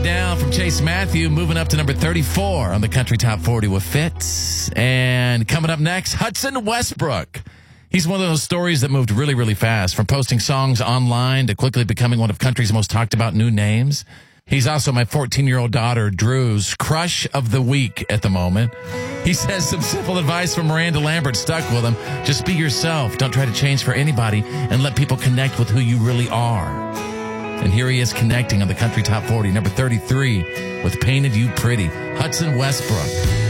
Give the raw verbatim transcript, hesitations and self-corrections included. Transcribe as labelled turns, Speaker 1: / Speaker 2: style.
Speaker 1: down from Chase Matthew, moving up to number thirty-four on the Country Top forty with Fitz. And coming up next, Hudson Westbrook. He's one of those stories that moved really, really fast, from posting songs online to quickly becoming one of country's most talked about new names. He's also my fourteen-year-old daughter, Drew's crush of the week at the moment. He says some simple advice from Miranda Lambert stuck with him. Just be yourself. Don't try to change for anybody, and let people connect with who you really are. And here he is connecting on the Country Top forty, number thirty-three, with Painted You Pretty, Hudson Westbrook.